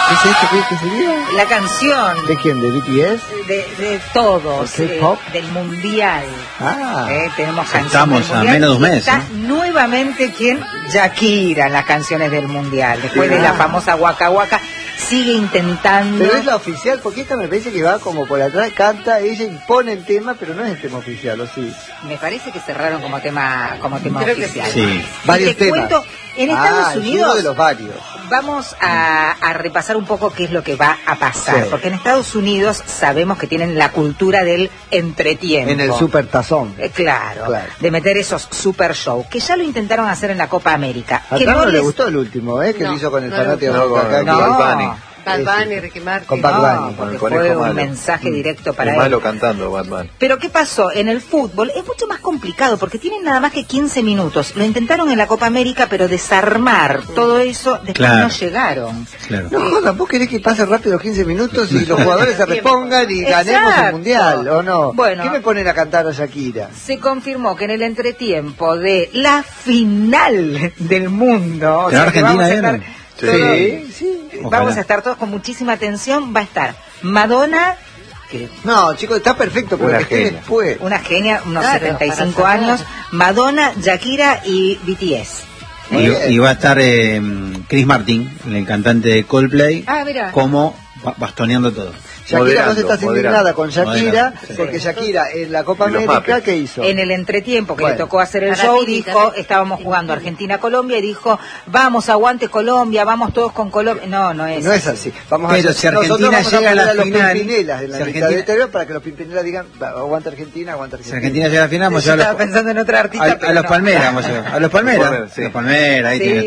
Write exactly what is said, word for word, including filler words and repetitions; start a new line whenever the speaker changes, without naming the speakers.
¿Qué es esto? ¿Qué, qué sería?
La canción.
¿De quién? ¿De B T S?
De, de todos.
¿El K-pop?
Eh, del mundial.
Ah.
Eh, tenemos canciones
Estamos
del
a
mundial.
menos de un mes,
Está
¿eh?
nuevamente quien Shakira en las canciones del mundial. Después de la famosa Waka Waka, sigue intentando.
Pero es la oficial, porque esta me parece que va como por atrás, canta, ella impone el tema, pero no es el tema oficial, ¿o sí?
Me parece que cerraron como tema, como tema
Creo que
oficial.
sí.
Y
Varios
te
temas.
cuento, en Estados
Ah, es
Unidos.
uno de los varios.
Vamos a, a repasar un poco qué es lo que va a pasar,
Sí.
porque en Estados Unidos sabemos que tienen la cultura del entretiempo.
En el super tazón.
Eh, claro,
Claro.
de meter esos super shows, que ya lo intentaron hacer en la Copa América.
A
que
Carlos
no
le
les-
gustó el último, ¿eh? Que
No,
lo hizo con el
no le
fanático
gustó.
de acá.
No,
que-
Bad Bunny.
Bad
Ese.
Bunny, Ricky Martin.
Con Bad
No,
Bunny.
porque
Con el
fue
conejo
un
malo.
mensaje directo para
Es
él.
malo cantando, Batman.
Pero ¿qué pasó? En el fútbol es mucho más complicado porque tienen nada más que quince minutos. Lo intentaron en la Copa América, pero desarmar todo eso, después
Claro.
no llegaron.
Claro.
No jodas, vos querés que pase rápido quince minutos y los jugadores se repongan y ganemos el
Exacto.
mundial, ¿o no?
Bueno.
¿Qué me ponen a cantar a Shakira?
Se confirmó que en el entretiempo de la final del mundo, o
¿Pero
sea, que
Argentina
vamos a
era?
estar todos-
Sí, sí.
vamos
Ojalá.
a estar todos con muchísima atención, va a estar Madonna, que
No, chicos, está perfecto, pero
Una
que esté
genia.
después.
una genia, unos
Claro,
setenta y cinco
para
años,
cerrar.
Madonna, Shakira y B T S.
Muy
Y,
bien.
y va a estar eh, Chris Martin, el cantante de Coldplay,
Ah, mira.
como ba- bastoneando todo.
Shakira
Moderando,
no estás
moderando.
indignada con Shakira,
Moderando, sí.
porque Shakira en la Copa
Y los
América,
Muppets.
¿qué hizo?
En el entretiempo que
Bueno.
le tocó hacer el
Para
show,
Piti
dijo,
también.
estábamos jugando Argentina-Colombia y dijo, vamos, aguante Colombia, vamos todos con Colombia. No, no es
No es así. Vamos
Pero
a
si
nosotros
Argentina
vamos a
llega a la
poner los
final,
Pimpinelas en la
si
mitad
Argentina-
de exterior para que los Pimpinelas digan, "Va, aguanta Argentina, aguanta
Si
Argentina.
Argentina llega a la final, vamos a
Yo
llevar a
estaba
los,
pensando en otra artista,
a,
pero
a los
no.
Palmeras, vamos a llevar. A los Palmeras.
Palmeras, sí.
A los Palmeras, ahí
Sí.
tiene